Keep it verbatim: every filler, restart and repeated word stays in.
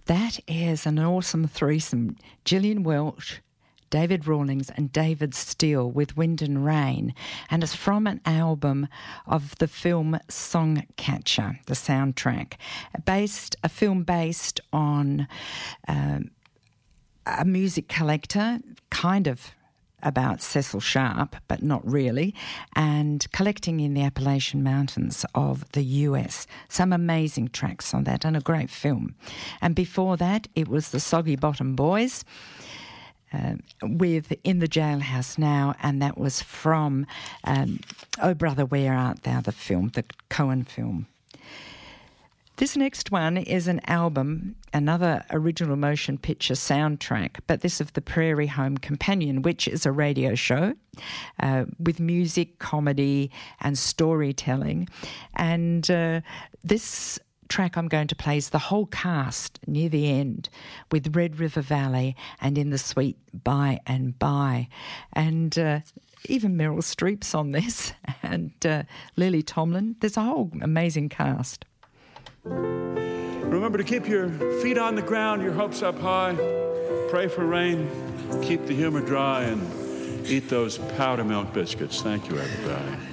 That is an awesome threesome. Gillian Welch, David Rawlings and David Steele with Wind and Rain, and it's from an album of the film Songcatcher, the soundtrack, based a film based on um, a music collector, kind of about Cecil Sharp, but not really, and collecting in the Appalachian Mountains of the U S. Some amazing tracks on that and a great film. And before that, it was the Soggy Bottom Boys uh, with In the Jailhouse Now, and that was from um, Oh Brother, Where Art Thou, the film, the Coen film. This next one is an album, another original motion picture soundtrack, but this of the Prairie Home Companion, which is a radio show uh, with music, comedy and storytelling. And uh, this track I'm going to play is the whole cast near the end with Red River Valley and In the Sweet By and By. And uh, even Meryl Streep's on this and uh, Lily Tomlin. There's a whole amazing cast. Remember to keep your feet on the ground, your hopes up high. Pray for rain, keep the humor dry, and eat those powder milk biscuits. Thank you, everybody.